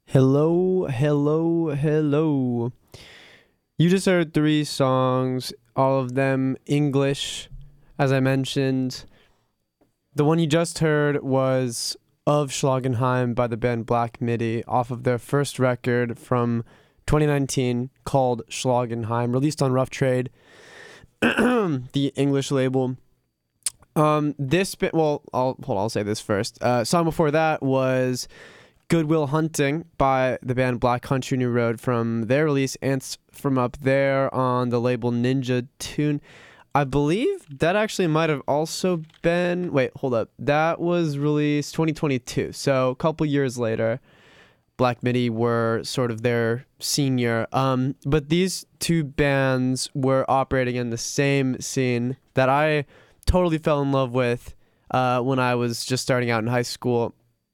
Hello, hello, hello. You just heard three songs, all of them English, as I mentioned. The one you just heard was Of Schlagenheim by the band Black Midi off of their first record from 2019 called Schlagenheim, released on Rough Trade, the English label. I'll say this first. Song before that was Goodwill Hunting by the band Black Country New Road from their release Ants From Up There on the label Ninja Tune. I believe that actually might have also been... Wait, hold up. That was released 2022, so a couple years later. Black Midi were sort of their senior. But these two bands were operating in the same scene that I totally fell in love with when I was just starting out in high school.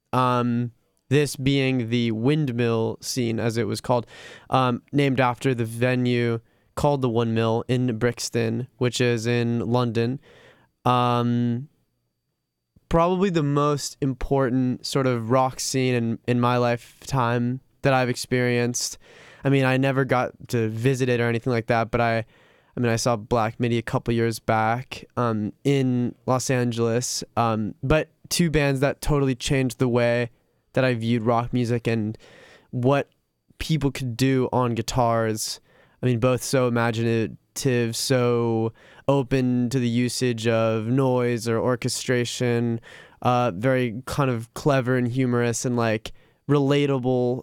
This being the Windmill scene, as it was called, named after the venue called the Windmill in Brixton, which is in London. Probably the most important sort of rock scene in my lifetime that I've experienced. I mean, I never got to visit it or anything like that, but I saw Black Midi a couple years back in Los Angeles. But two bands that totally changed the way that I viewed rock music and what people could do on guitars. I mean, both so imaginative, so open to the usage of noise or orchestration, very kind of clever and humorous and like relatable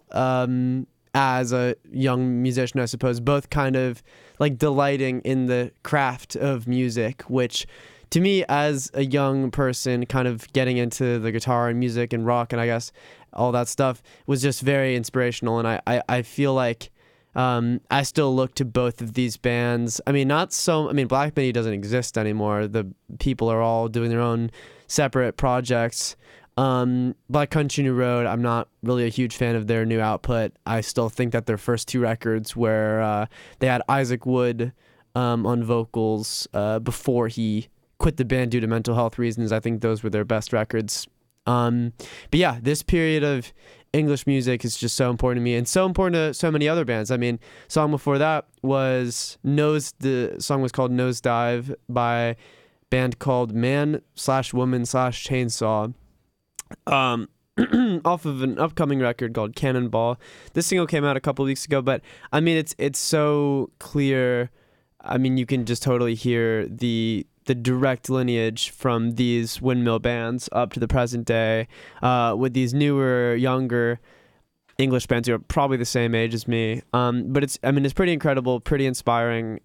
as a young musician, I suppose. Both kind of like delighting in the craft of music, which to me as a young person kind of getting into the guitar and music and rock and I guess all that stuff was just very inspirational. And I feel like I still look to both of these bands. Black Midi doesn't exist anymore. The people are all doing their own separate projects. Black Country New Road, I'm not really a huge fan of their new output. I still think that their first two records where they had Isaac Wood on vocals before he quit the band due to mental health reasons. I think those were their best records. But yeah, this period of English music is just so important to me and so important to so many other bands. I mean, song before that was the song was called Nosedive by a band called Man/Woman/Chainsaw, off of an upcoming record called Cannonball. This single came out a couple weeks ago, but I mean, it's so clear. I mean, you can just totally hear the direct lineage from these Windmill bands up to the present day, with these newer, younger English bands who are probably the same age as me. But it's pretty incredible, pretty inspiring.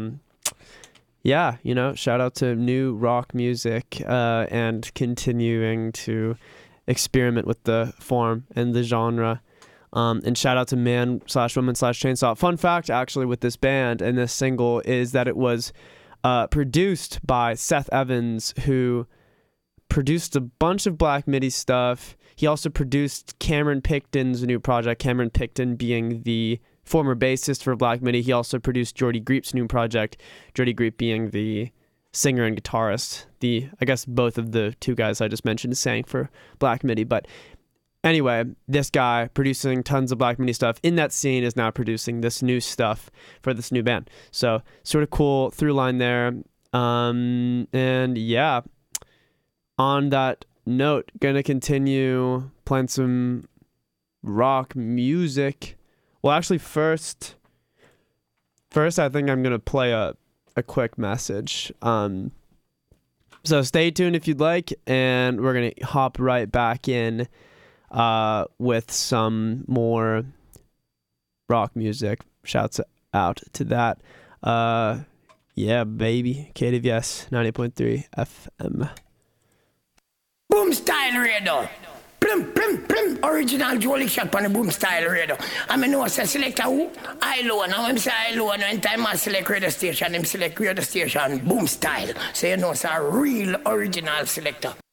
Shout out to new rock music and continuing to experiment with the form and the genre. And shout out to Man/Woman/Chainsaw. Fun fact, actually, with this band and this single is that it was produced by Seth Evans, who produced a bunch of Black Midi stuff. He also produced Cameron Picton's new project, Cameron Picton being the former bassist for Black Midi. He also produced Jordy Greep's new project, Jordy Greep being the singer and guitarist. I guess both of the two guys I just mentioned sang for Black Midi. But anyway, this guy producing tons of Black Midi stuff in that scene is now producing this new stuff for this new band. So sort of cool through line there. And yeah, on that note, gonna continue playing some rock music. Well, actually, first I think I'm gonna play a quick message. So stay tuned if you'd like, and we're gonna hop right back in with some more rock music. Shouts out to that. Yeah, baby. KDVS 90.3 FM. Boom style radio. Plum, plum, plum. Original Jolly shot on the boom style radio. I mean, no, say select who? I low. Now I'm say I low. Now in time I select radio station, him select radio station. Boom style. So you know, it's a real original selector.